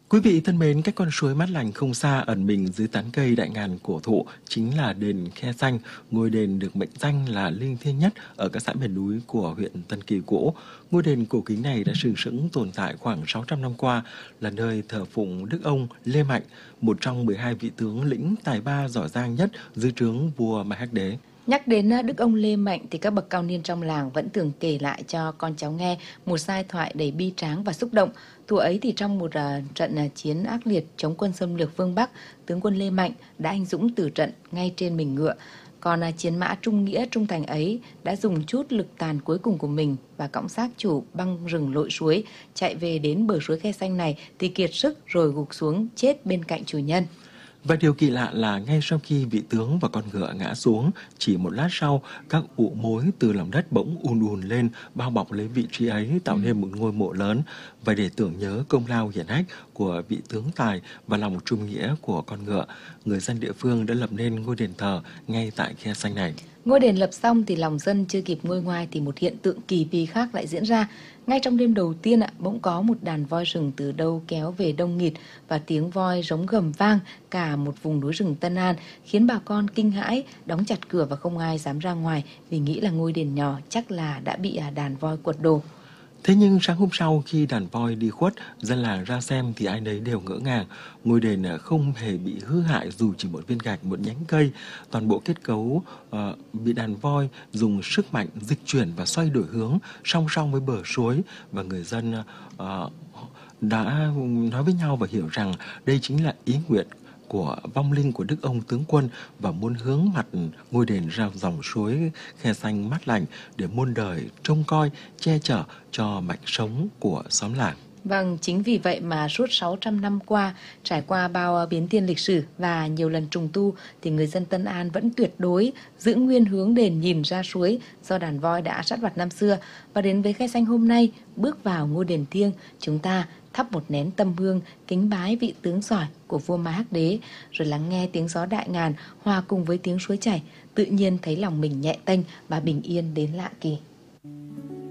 Quý vị thân mến, cách con suối mát lành không xa ẩn mình dưới tán cây đại ngàn cổ thụ chính là đền Khe Sanh, ngôi đền được mệnh danh là linh thiêng nhất ở các xã miền núi của huyện Tân Kỳ cũ. Ngôi đền cổ kính này đã sừng sững tồn tại khoảng 600 năm qua, là nơi thờ phụng Đức ông Lê Mạnh, một trong 12 vị tướng lĩnh tài ba giỏi giang nhất dưới trướng vua Mai Hắc Đế. Nhắc đến Đức ông Lê Mạnh thì các bậc cao niên trong làng vẫn thường kể lại cho con cháu nghe một giai thoại đầy bi tráng và xúc động. Thuở ấy thì trong một trận chiến ác liệt chống quân xâm lược phương Bắc, tướng quân Lê Mạnh đã anh dũng tử trận ngay trên mình ngựa. Còn chiến mã trung nghĩa trung thành ấy đã dùng chút lực tàn cuối cùng của mình và cõng xác chủ băng rừng lội suối, chạy về đến bờ suối Khe Sanh này thì kiệt sức rồi gục xuống chết bên cạnh chủ nhân. Và điều kỳ lạ là ngay sau khi vị tướng và con ngựa ngã xuống, chỉ một lát sau, các ụ mối từ lòng đất bỗng ùn lên bao bọc lấy vị trí ấy, tạo nên một ngôi mộ lớn. Và để tưởng nhớ công lao hiển hách của vị tướng tài và lòng trung nghĩa của con ngựa, người dân địa phương đã lập nên ngôi đền thờ ngay tại Khe Sanh này. Ngôi đền lập xong thì lòng dân chưa kịp nguôi ngoai thì một hiện tượng kỳ bí khác lại diễn ra. Ngay trong đêm đầu tiên bỗng có một đàn voi rừng từ đâu kéo về đông nghịt và tiếng voi rống gầm vang cả một vùng núi rừng Tân An, khiến bà con kinh hãi, đóng chặt cửa và không ai dám ra ngoài vì nghĩ là ngôi đền nhỏ chắc là đã bị đàn voi quật đổ. Thế nhưng sáng hôm sau khi đàn voi đi khuất, dân làng ra xem thì ai nấy đều ngỡ ngàng. Ngôi đền không hề bị hư hại dù chỉ một viên gạch, một nhánh cây. Toàn bộ kết cấu bị đàn voi dùng sức mạnh dịch chuyển và xoay đổi hướng song song với bờ suối. Và người dân đã nói với nhau và hiểu rằng đây chính là ý nguyện của vong linh của Đức ông tướng quân và muốn hướng mặt ngôi đền ra dòng suối Khe Sanh mát lành để muôn đời trông coi, che chở cho mạch sống của xóm làng. Vâng, chính vì vậy mà suốt 600 năm qua, trải qua bao biến thiên lịch sử và nhiều lần trùng tu thì người dân Tân An vẫn tuyệt đối giữ nguyên hướng đền nhìn ra suối do đàn voi đã sát vặt năm xưa. Và đến với Khe Sanh hôm nay, bước vào ngôi đền thiêng, chúng ta thắp một nén tâm hương kính bái vị tướng giỏi của vua Mai Hắc Đế, rồi lắng nghe tiếng gió đại ngàn hòa cùng với tiếng suối chảy, tự nhiên thấy lòng mình nhẹ tênh và bình yên đến lạ kỳ.